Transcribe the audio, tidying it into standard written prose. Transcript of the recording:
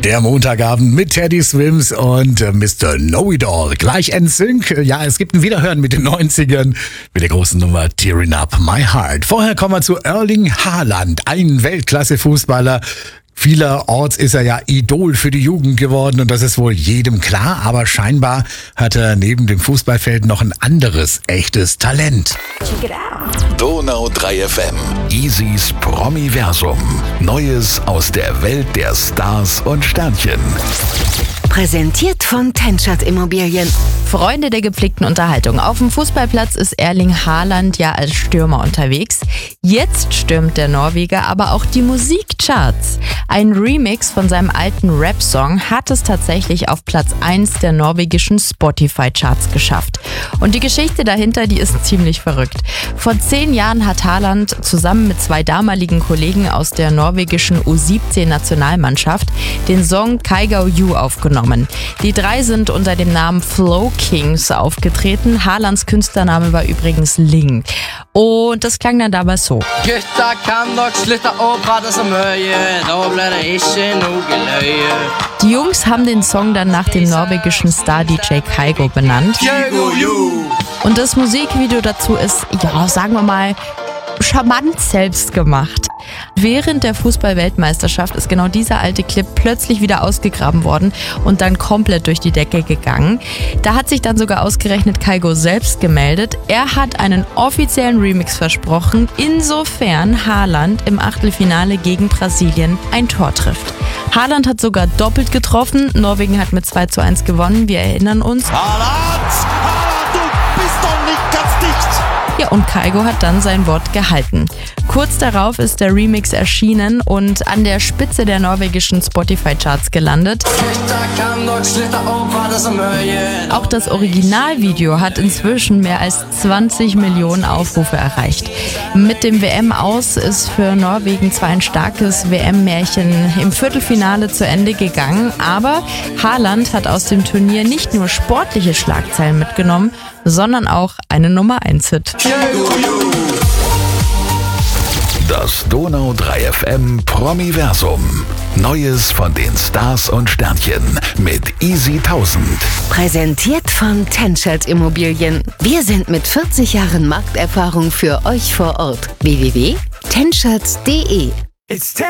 Der Montagabend mit Teddy Swims und Mr. Know-It-All. Gleich NSYNC. Ja, es gibt ein Wiederhören mit den 90ern mit der großen Nummer Tearing Up My Heart. Vorher kommen wir zu Erling Haaland, ein Weltklasse-Fußballer. Vielerorts ist er ja Idol für die Jugend geworden und das ist wohl jedem klar, aber scheinbar hat er neben dem Fußballfeld noch ein anderes, echtes Talent. Check it out. Donau 3 FM. Easys Promiversum. Neues aus der Welt der Stars und Sternchen. Präsentiert von Tenschert Immobilien. Freunde der gepflegten Unterhaltung. Auf dem Fußballplatz ist Erling Haaland ja als Stürmer unterwegs. Jetzt stürmt der Norweger aber auch die Musikcharts. Ein Remix von seinem alten Rap-Song hat es tatsächlich auf Platz 1 der norwegischen Spotify-Charts geschafft. Und die Geschichte dahinter, die ist ziemlich verrückt. Vor 10 Jahren hat Haaland zusammen mit 2 damaligen Kollegen aus der norwegischen U17-Nationalmannschaft den Song Kygo You aufgenommen. Die 3 sind unter dem Namen Flow Kings aufgetreten. Haalands Künstlername war übrigens Ling. Und das klang dann damals so. Gutta kan dere slutte å prate så mye, da blir det ikke noe løye. Die Jungs haben den Song dann nach dem norwegischen Star-DJ Kygo benannt. Und das Musikvideo dazu ist, ja, sagen wir mal, charmant selbst gemacht. Während der Fußball-Weltmeisterschaft ist genau dieser alte Clip plötzlich wieder ausgegraben worden und dann komplett durch die Decke gegangen. Da hat sich dann sogar ausgerechnet Kygo selbst gemeldet. Er hat einen offiziellen Remix versprochen, insofern Haaland im Achtelfinale gegen Brasilien ein Tor trifft. Haaland hat sogar doppelt getroffen. Norwegen hat mit 2:1 gewonnen, wir erinnern uns. Haaland, du bist doch nicht ganz dicht. Ja, und Kygo hat dann sein Wort gehalten. Kurz darauf ist der Remix erschienen und an der Spitze der norwegischen Spotify-Charts gelandet. Auch das Originalvideo hat inzwischen mehr als 20 Millionen Aufrufe erreicht. Mit dem WM-Aus ist für Norwegen zwar ein starkes WM-Märchen im Viertelfinale zu Ende gegangen, aber Haaland hat aus dem Turnier nicht nur sportliche Schlagzeilen mitgenommen, sondern auch einen Nummer-1-Hit. Das Donau 3 FM Promiversum. Neues von den Stars und Sternchen mit Easy 1000. Präsentiert von Tenschert Immobilien. Wir sind mit 40 Jahren Markterfahrung für euch vor Ort. www.tenschert.de